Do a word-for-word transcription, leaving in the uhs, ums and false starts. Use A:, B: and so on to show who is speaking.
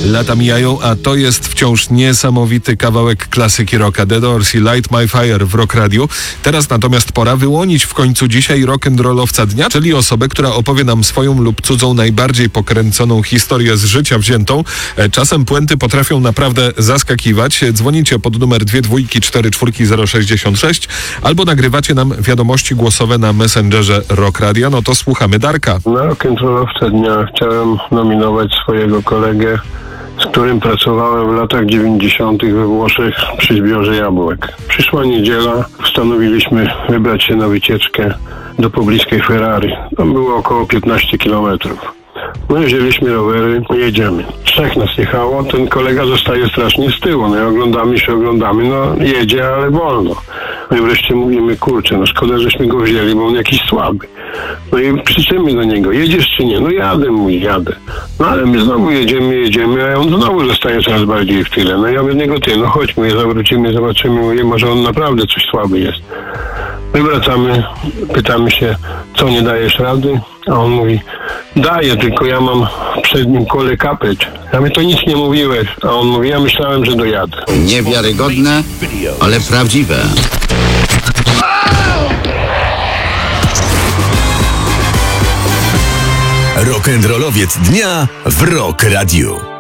A: Lata mijają, a to jest wciąż niesamowity kawałek klasyki rocka. The Doors i Light My Fire w Rock Radio. Teraz natomiast pora wyłonić w końcu dzisiaj rock'n'rollowca dnia, czyli osobę, która opowie nam swoją lub cudzą najbardziej pokręconą historię z życia wziętą. Czasem puenty potrafią naprawdę zaskakiwać. Dzwonicie pod numer dwie dwójki cztery czwórki zero sześćdziesiąt sześć albo nagrywacie nam wiadomości głosowe na Messengerze Rock Radia. No to słuchamy Darka.
B: Na rock'n'rollowca dnia chciałem nominować swojego kolegę, z którym pracowałem w latach dziewięćdziesiątych we Włoszech przy zbiorze jabłek. Przyszła niedziela, postanowiliśmy wybrać się na wycieczkę do pobliskiej Ferrari. Tam było około piętnaście kilometrów. No i wzięliśmy rowery, jedziemy. Trzech nas jechało, ten kolega zostaje strasznie z tyłu. No i oglądamy się, oglądamy, no jedzie, ale wolno. No i wreszcie mówimy, kurczę, no szkoda, żeśmy go wzięli, bo on jakiś słaby. No i krzyczymy do niego, jedziesz czy nie? No jadę, mój, jadę. No ale my znowu jedziemy, jedziemy, a on znowu zostaje coraz bardziej w tyle. No ja mówię do niego, ty, no chodźmy, zawrócimy, zobaczymy, mówię, może on naprawdę coś słaby jest. My wracamy, pytamy się, co, nie dajesz rady? A on mówi, daję, tylko ja mam w przednim kole kapeć. Ja mówię, to nic nie mówiłeś. A on mówi, ja myślałem, że dojadę.
C: Niewiarygodne, ale prawdziwe.
D: Rock'n'rollowiec dnia w Rock Radio.